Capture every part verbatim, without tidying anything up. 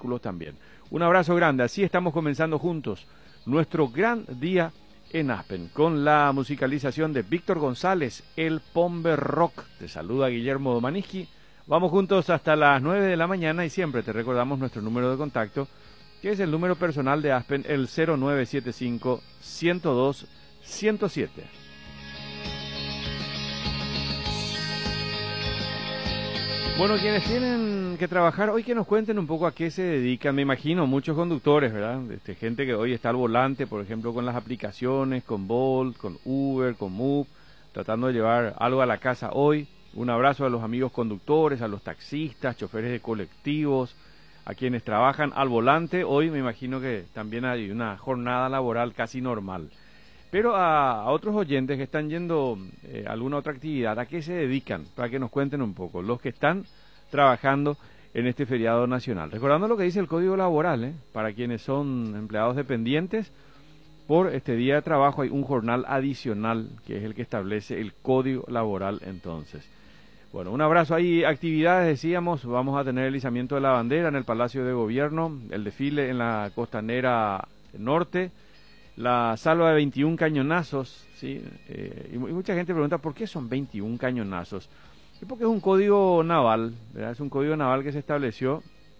vehículos también. Un abrazo grande, así estamos comenzando juntos nuestro gran día en Aspen, con la musicalización de Víctor González, el Pombe Rock. Te saluda Guillermo Domaniski. Vamos juntos hasta las nueve de la mañana y siempre te recordamos nuestro número de contacto, que es el número personal de Aspen, el cero nueve siete cinco, ciento dos, ciento siete. Bueno, quienes tienen que trabajar hoy, que nos cuenten un poco a qué se dedican. Me imagino muchos conductores, ¿verdad? Este, gente que hoy está al volante, por ejemplo, con las aplicaciones, con Bolt, con Uber, con Move, tratando de llevar algo a la casa hoy. Un abrazo a los amigos conductores, a los taxistas, choferes de colectivos, a quienes trabajan al volante. Hoy me imagino que también hay una jornada laboral casi normal. Pero a, a otros oyentes que están yendo eh, a alguna otra actividad, ¿a qué se dedican? Para que nos cuenten un poco, los que están trabajando en este feriado nacional. Recordando lo que dice el Código Laboral, ¿eh? Para quienes son empleados dependientes, por este día de trabajo hay un jornal adicional, que es el que establece el Código Laboral entonces. Bueno, un abrazo. Hay actividades, decíamos, vamos a tener el izamiento de la bandera en el Palacio de Gobierno, el desfile en la Costanera Norte, la salva de veintiún cañonazos, ¿sí? Eh, y, y mucha gente pregunta, ¿por qué son veintiún cañonazos? Y porque es un código naval, ¿verdad? Es un código naval que se estableció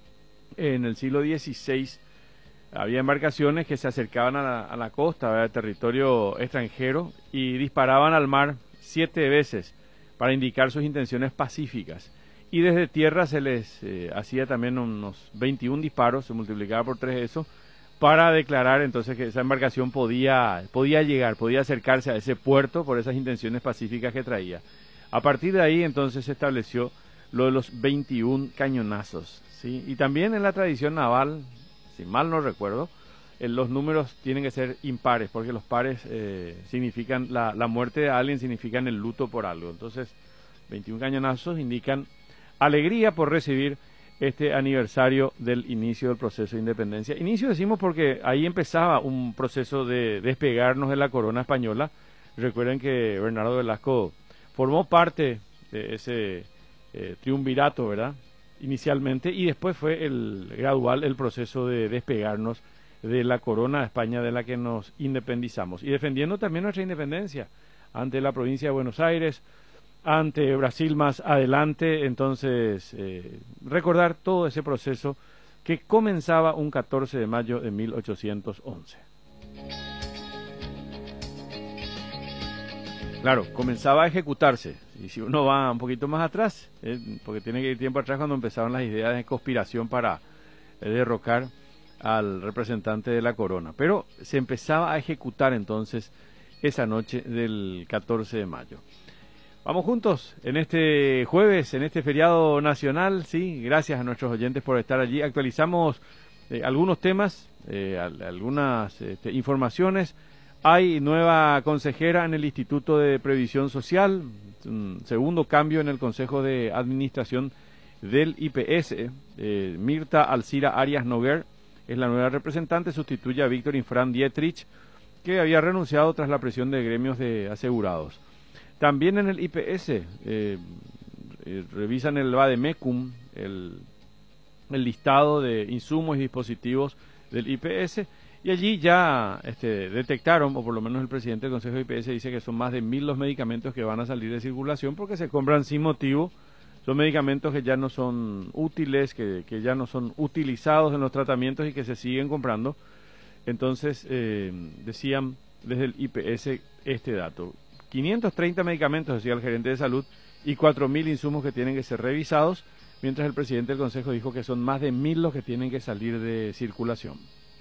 en el siglo dieciséis. Había embarcaciones que se acercaban a la, a la costa, ¿verdad? Territorio extranjero, y disparaban al mar siete veces para indicar sus intenciones pacíficas. Y desde tierra se les eh, hacía también unos veintiún disparos, se multiplicaba por tres eso, para declarar entonces que esa embarcación podía, podía llegar, podía acercarse a ese puerto por esas intenciones pacíficas que traía. A partir de ahí entonces se estableció lo de los veintiún cañonazos, ¿sí? Y también en la tradición naval, si mal no recuerdo, eh, los números tienen que ser impares, porque los pares eh, significan, la, la muerte de alguien significan el luto por algo. Entonces, veintiún cañonazos indican alegría por recibir este aniversario del inicio del proceso de independencia. Inicio decimos porque ahí empezaba un proceso de despegarnos de la corona española. Recuerden que Bernardo Velasco formó parte de ese eh, triunvirato, ¿verdad? Inicialmente, y después fue el gradual el proceso de despegarnos de la corona de España, de la que nos independizamos, y defendiendo también nuestra independencia ante la provincia de Buenos Aires, ante Brasil más adelante. Entonces, eh, recordar todo ese proceso que comenzaba un catorce de mayo de mil ochocientos once. Claro, comenzaba a ejecutarse, y si uno va un poquito más atrás, eh, porque tiene que ir tiempo atrás cuando empezaron las ideas de conspiración para eh, derrocar al representante de la corona, pero se empezaba a ejecutar entonces esa noche del catorce de mayo. Vamos juntos en este jueves, en este feriado nacional, sí, gracias a nuestros oyentes por estar allí. Actualizamos eh, algunos temas, eh, algunas este, informaciones. Hay nueva consejera en el Instituto de Previsión Social, un segundo cambio en el Consejo de Administración del I P S. Eh, Mirta Alcira Arias Noguer es la nueva representante, sustituye a Víctor Infran Dietrich, que había renunciado tras la presión de gremios de asegurados. También en el I P S eh, eh, revisan el Vademecum, el, el listado de insumos y dispositivos del I P S, y allí ya este, detectaron, o por lo menos el presidente del Consejo de I P S dice que son más de mil los medicamentos que van a salir de circulación porque se compran sin motivo. Son medicamentos que ya no son útiles, que, que ya no son utilizados en los tratamientos y que se siguen comprando. Entonces, eh, decían desde el I P S este dato. quinientos treinta medicamentos, decía el gerente de salud, y cuatro mil insumos que tienen que ser revisados, mientras el presidente del Consejo dijo que son más de mil los que tienen que salir de circulación.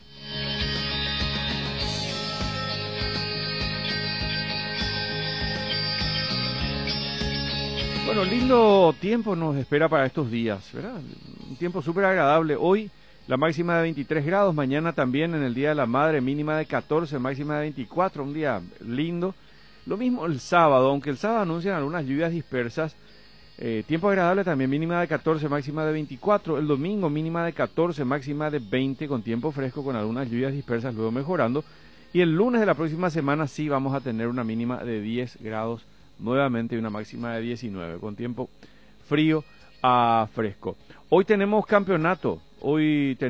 Bueno, lindo tiempo nos espera para estos días, ¿verdad? Un tiempo súper agradable. Hoy la máxima de veintitrés grados, mañana también en el Día de la Madre, mínima de catorce, máxima de veinticuatro, un día lindo. Lo mismo el sábado, aunque el sábado anuncian algunas lluvias dispersas. Eh, tiempo agradable también, mínima de catorce, máxima de veinticuatro. El domingo mínima de catorce, máxima de veinte, con tiempo fresco, con algunas lluvias dispersas luego mejorando. Y el lunes de la próxima semana sí vamos a tener una mínima de diez grados nuevamente y una máxima de diecinueve, con tiempo frío a fresco. Hoy tenemos campeonato, hoy tenemos